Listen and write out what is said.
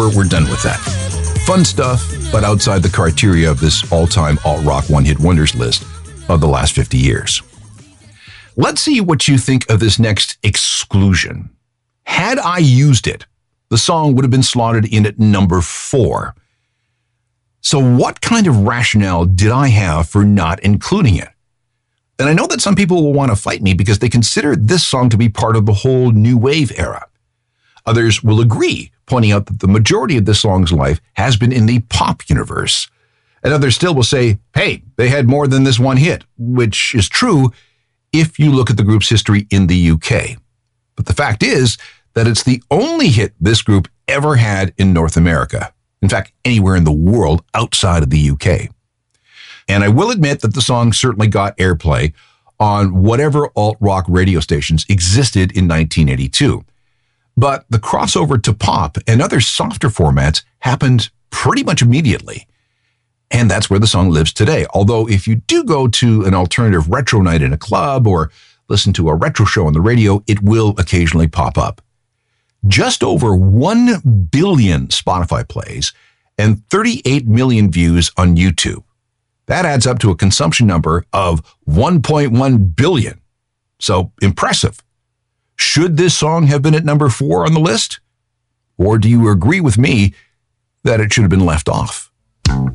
We're done with that. Fun stuff, but outside the criteria of this all-time alt-rock one-hit wonders list of the last 50 years. Let's see what you think of this next exclusion. Had I used it, the song would have been slotted in at number 4. So what kind of rationale did I have for not including it? And I know that some people will want to fight me because they consider this song to be part of the whole new wave era. Others will agree, pointing out that the majority of this song's life has been in the pop universe. And others still will say, hey, they had more than this one hit, which is true if you look at the group's history in the UK. But the fact is that it's the only hit this group ever had in North America. In fact, anywhere in the world outside of the UK. And I will admit that the song certainly got airplay on whatever alt-rock radio stations existed in 1982. But the crossover to pop and other softer formats happened pretty much immediately. And that's where the song lives today. Although if you do go to an alternative retro night in a club or listen to a retro show on the radio, it will occasionally pop up. Just over 1 billion Spotify plays and 38 million views on YouTube. That adds up to a consumption number of 1.1 billion. So impressive. Should this song have been at number 4 on the list? Or do you agree with me that it should have been left off?